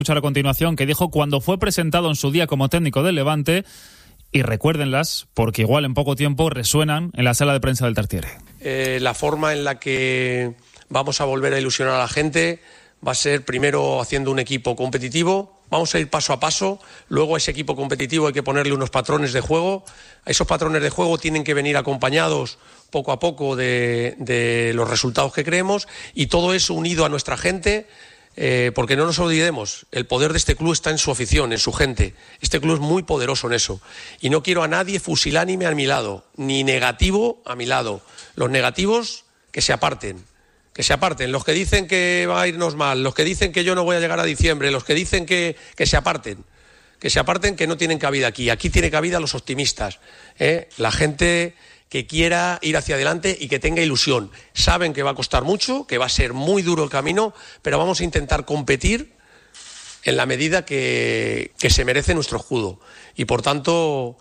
Escuchar a continuación que dijo cuando fue presentado en su día como técnico del Levante, y recuérdenlas porque igual en poco tiempo resuenan en la sala de prensa del Tartiere. La forma en la que vamos a volver a ilusionar a la gente va a ser primero haciendo un equipo competitivo. Vamos a ir paso a paso, luego a ese equipo competitivo hay que ponerle unos patrones de juego. Esos patrones de juego tienen que venir acompañados poco a poco de los resultados que creemos, y todo eso unido a nuestra gente. Porque no nos olvidemos, el poder de este club está en su afición, en su gente. Este club es muy poderoso en eso. Y no quiero a nadie fusilánime a mi lado, ni negativo a mi lado. Los negativos, que se aparten. Que se aparten. Los que dicen que va a irnos mal, los que dicen que yo no voy a llegar a diciembre, los que dicen que se aparten. Que se aparten, que no tienen cabida aquí. Aquí tiene cabida los optimistas. La gente que quiera ir hacia adelante y que tenga ilusión. Saben que va a costar mucho, que va a ser muy duro el camino, pero vamos a intentar competir en la medida que se merece nuestro escudo. Y por tanto,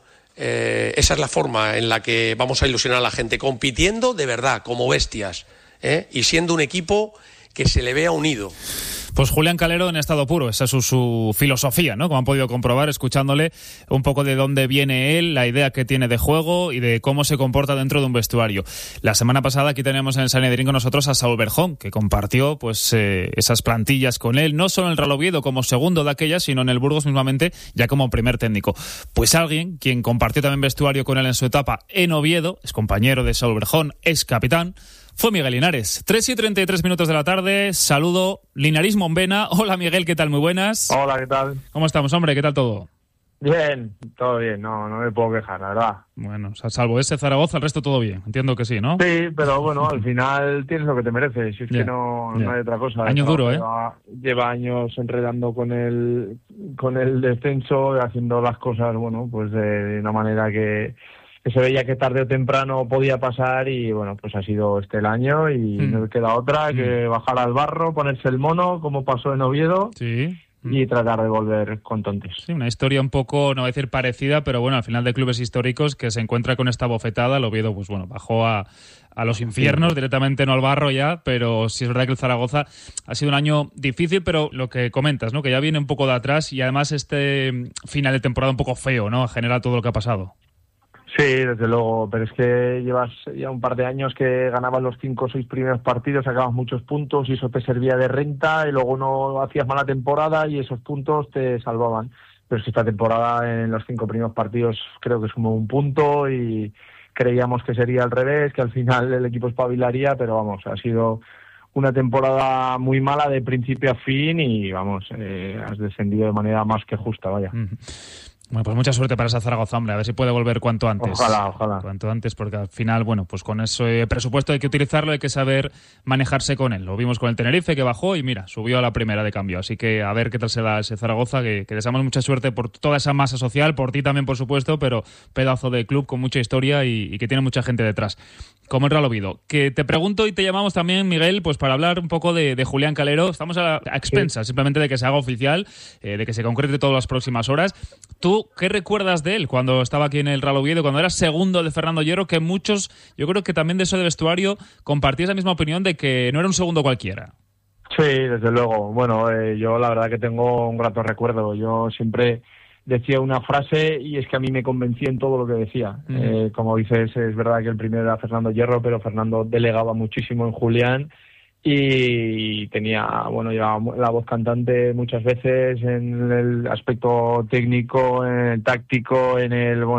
esa es la forma en la que vamos a ilusionar a la gente, compitiendo de verdad, como bestias, y siendo un equipo que se le vea unido. Pues Julián Calero en estado puro, esa es su filosofía, ¿no? Como han podido comprobar escuchándole un poco de dónde viene él, la idea que tiene de juego y de cómo se comporta dentro de un vestuario. La semana pasada aquí teníamos en el Sanedrín con nosotros a Saúl Berjón, que compartió pues esas plantillas con él, no solo en el Real Oviedo como segundo de aquella, sino en el Burgos mismamente ya como primer técnico. Pues alguien quien compartió también vestuario con él en su etapa en Oviedo, es compañero de Saúl Berjón, es capitán, fue Miguel Linares. 3:33 de la tarde, saludo, Linarismo en vena. Hola Miguel, ¿qué tal? Muy buenas. Hola, ¿qué tal? ¿Cómo estamos, hombre? ¿Qué tal todo? Bien, todo bien, no me puedo quejar, la verdad. Bueno, salvo ese Zaragoza, el resto todo bien, entiendo que sí, ¿no? Sí, pero bueno, al final tienes lo que te mereces, si es que no hay otra cosa. Año duro, Lleva años enredando con el descenso, haciendo las cosas, bueno, pues de una manera que se veía que tarde o temprano podía pasar, y bueno, pues ha sido el año y no queda otra que bajar al barro, ponerse el mono, como pasó en Oviedo. Sí. Y tratar de volver con tontes. Sí, una historia un poco, no voy a decir parecida, pero bueno, al final de clubes históricos que se encuentra con esta bofetada. El Oviedo, pues bueno, bajó a los infiernos, directamente no al barro ya, pero sí es verdad que el Zaragoza ha sido un año difícil, pero lo que comentas, ¿no? Que ya viene un poco de atrás y además este final de temporada un poco feo, ¿no? En general todo lo que ha pasado. Sí, desde luego, pero es que llevas ya un par de años que ganabas los 5 o 6 primeros partidos, sacabas muchos puntos y eso te servía de renta, y luego no hacías mala temporada y esos puntos te salvaban. Pero es que esta temporada en los 5 primeros partidos creo que sumó un punto y creíamos que sería al revés, que al final el equipo espabilaría, pero vamos, ha sido una temporada muy mala de principio a fin y vamos, has descendido de manera más que justa, vaya. Bueno, pues mucha suerte para esa Zaragoza, hombre, a ver si puede volver cuanto antes. Ojalá. Cuanto antes, porque al final, bueno, pues con ese presupuesto hay que utilizarlo, hay que saber manejarse con él. Lo vimos con el Tenerife, que bajó y mira, subió a la primera de cambio. Así que a ver qué tal se da ese Zaragoza, que deseamos mucha suerte por toda esa masa social, por ti también, por supuesto, pero pedazo de club con mucha historia y que tiene mucha gente detrás. Como el Real Oviedo. Que te pregunto y te llamamos también, Miguel, pues para hablar un poco de Julián Calero. Estamos a expensas simplemente de que se haga oficial, de que se concrete todas las próximas horas. ¿Tú qué recuerdas de él cuando estaba aquí en el Real Oviedo, cuando era segundo de Fernando Hierro, que muchos, yo creo que también de eso de vestuario, compartías la misma opinión de que no era un segundo cualquiera? Sí, desde luego. Bueno, yo la verdad que tengo un grato recuerdo. Yo siempre decía una frase y es que a mí me convencía en todo lo que decía. Como dices, es verdad que el primero era Fernando Hierro, pero Fernando delegaba muchísimo en Julián y tenía, bueno, llevaba la voz cantante muchas veces en el aspecto técnico, en el táctico, en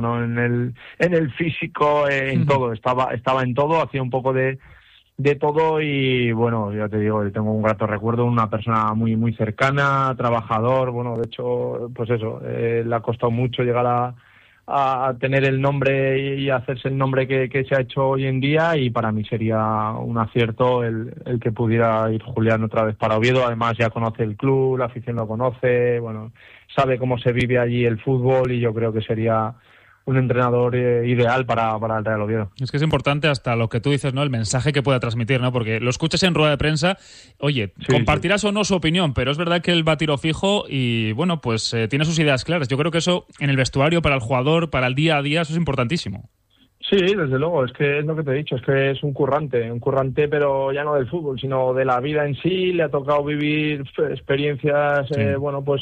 el físico, en todo. Estaba en todo, hacía un poco de todo y bueno, ya te digo, yo tengo un grato recuerdo, una persona muy muy cercana, trabajador. Bueno, de hecho, pues eso, le ha costado mucho llegar a tener el nombre y hacerse el nombre que se ha hecho hoy en día, y para mí sería un acierto el que pudiera ir Julián otra vez para Oviedo. Además ya conoce el club, la afición lo conoce, bueno, sabe cómo se vive allí el fútbol y yo creo que sería un entrenador ideal para el Real Oviedo. Es que es importante hasta lo que tú dices, ¿no? El mensaje que pueda transmitir, ¿no? Porque lo escuchas en rueda de prensa, oye, sí, compartirás o no su opinión, pero es verdad que él va a tiro fijo y, bueno, pues tiene sus ideas claras. Yo creo que eso en el vestuario, para el jugador, para el día a día, eso es importantísimo. Sí, desde luego, es que es lo que te he dicho, es que es un currante, pero ya no del fútbol, sino de la vida en sí. Le ha tocado vivir experiencias, Sí. bueno, pues